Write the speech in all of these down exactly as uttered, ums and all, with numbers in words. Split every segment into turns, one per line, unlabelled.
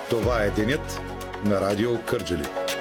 Това е денят на Радио Кърджали.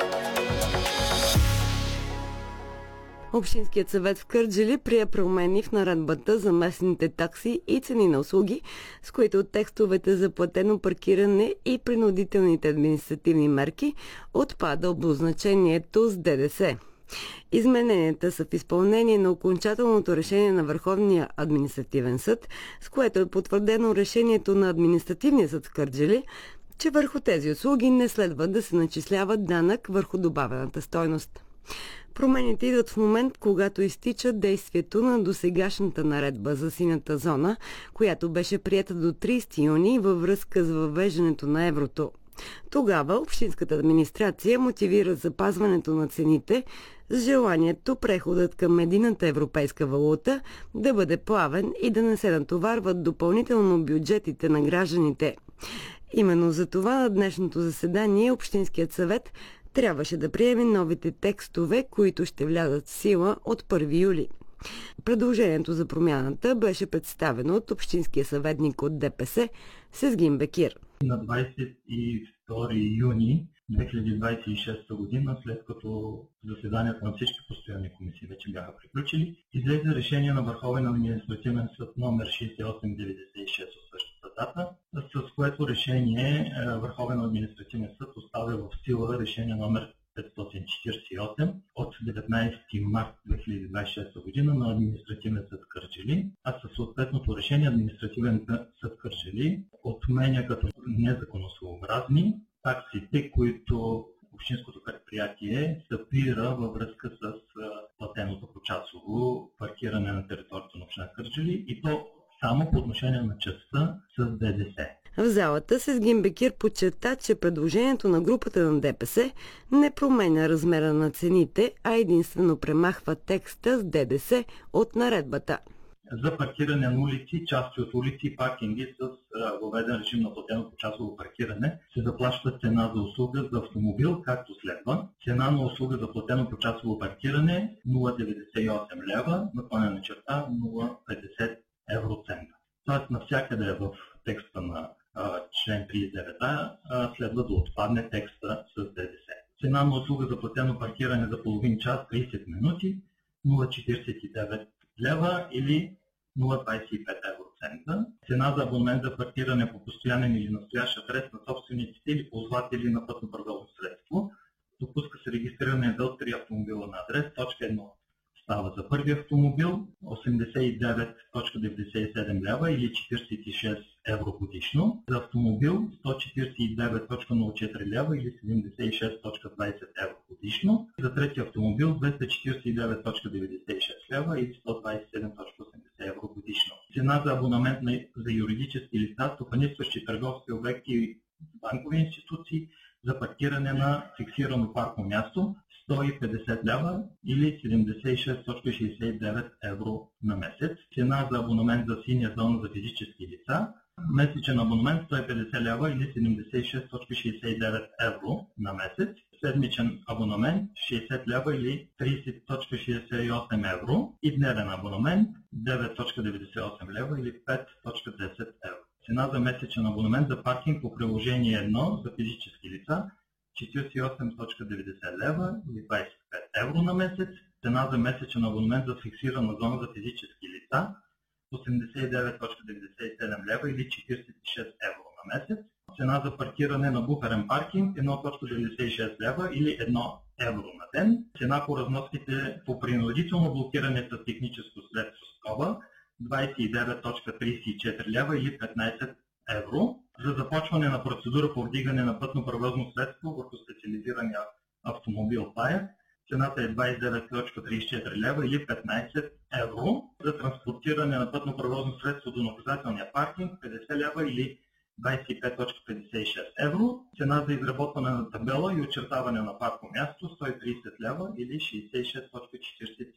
Общинският съвет в Кърджали прие промени в наредбата за местните такси и цени на услуги, с които текстовете за платено паркиране и принудителните административни мерки отпада обозначението с ДДС. Измененията са в изпълнение на окончателното решение на Върховния административен съд, с което е потвърдено решението на Административния съд в Кърджали, че върху тези услуги не следва да се начислява данък върху добавената стойност. Промените идват в момент, когато изтича действието на досегашната наредба за синята зона, която беше приета до тридесети юни във връзка с въвеждането на еврото. Тогава общинската администрация мотивира запазването на цените с желанието преходът към единната европейска валута да бъде плавен и да не се натоварват допълнително бюджетите на гражданите. Именно за това на днешното заседание Общинският съвет трябваше да приеме новите текстове, които ще влязат в сила от първи юли. Предложението за промяната беше представено от общинския съветник от ДПС Сезгин Бекир.
На двадесет и втори юни две хиляди двадесет и шеста година, след като заседанията на всички постоянни комисии вече бяха приключили, излезе решение на Върховен административен съд номер шейсет и осем деветдесет и шест от същата дата, с което решение Върховен административен съд оставя в сила решение номер петстотин четиридесет и осем от деветнадесети март две хиляди двадесет и шеста година на Административен съд Кърджали, а със съответното решение Административен съд Кърджали отменя като незаконосъобразни таксите, които общинското предприятие събира във връзка с платеното почасово паркиране на територията на община Кърджали, и то само по отношение на частта с ДДС.
В залата Сезгин Бекир подчерта, че предложението на групата на ДПС не променя размера на цените, а единствено премахва текста с ДДС от наредбата.
За паркиране на улици, части от улици и паркинги с въведен режим на платено почасово паркиране се заплаща цена за услуга за автомобил, както следва. Цена на услуга за платено почасово паркиране нула цяло деветдесет и осем лева, наклонена черта нула цяло петдесет евроцента. Тоест навсякъде в текста на а, член тридесет и девет а, а следва да отпадне текста с ДДС. Цена на услуга за платено паркиране за половин час тридесет минути нула цяло четиридесет и девет лева или нула цяло двадесет и пет евроцента. Цена за абонамент за паркиране по постоянен или настоящ адрес на собствениците или ползватели на пътно превозно средство. Допуска се регистриране до три автомобила на адрес. Точка едно става за първи автомобил осемдесет и девет цяло деветдесет и седем лева или четиридесет и шест евро годишно. За автомобил сто четиридесет и девет цяло нула четири лева или седемдесет и шест цяло двадесет евро годишно. За трети автомобил двеста четиридесет и девет цяло деветдесет и шест лева или сто двадесет и седем цяло осемдесет евро годишно. Цена за абонамент за юридически лица, стопанисващи търговски обекти и банкови институции за паркиране на фиксирано парково място сто и петдесет лева или седемдесет и шест цяло шейсет и девет евро на месец. Цена за абонамент за синя зона за физически лица, месечен абонамент сто и петдесет лева или седемдесет и шест цяло шейсет и девет евро на месец. Седмичен абонамент шейсет лева или тридесет цяло шейсет и осем евро и дневен абонамент девет цяло деветдесет и осем лева или пет цяло десет евро. Цена за месечен абонамент за паркинг по приложение едно за физически лица четиридесет и осем цяло деветдесет лева или двадесет и пет евро на месец. Цена за месечен абонамент за фиксирана зона за физически лица осемдесет и девет цяло деветдесет и седем лева или четиридесет и шест евро на месец. Цена за паркиране на буферен паркинг едно цяло деветдесет и шест лева или едно евро на ден. Цена по разноските по принудително блокиране с техническо средство скоба двадесет и девет цяло тридесет и четири лева или петнадесет евро. За започване на процедура по вдигане на пътно превозно средство върху специализирания автомобил пая, цената е двадесет и девет цяло тридесет и четири лева или петнадесет евро. За транспортиране на пътно превозно средство до наказателния паркинг петдесет лева или двадесет и пет цяло петдесет и шест евро. Цена за изработване на табела и очертаване на парко място сто и тридесет лева или шейсет и шест цяло четиридесет и